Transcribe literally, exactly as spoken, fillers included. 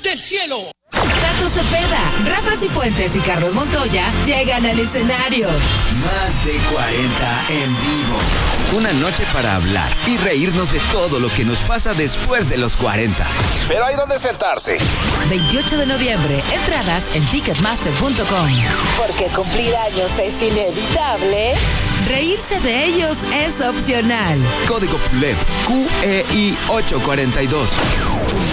del cielo. Tato Cepeda, Rafa Cifuentes y Carlos Montoya llegan al escenario. Más de cuarenta en vivo. Una noche para hablar y reírnos de todo lo que nos pasa después de los cuarenta. Pero hay donde sentarse. veintiocho de noviembre, entradas en ticketmaster punto com. Porque cumplir años es inevitable. Reírse de ellos es opcional. Código P U L E P Q E I ocho cuarenta y dos.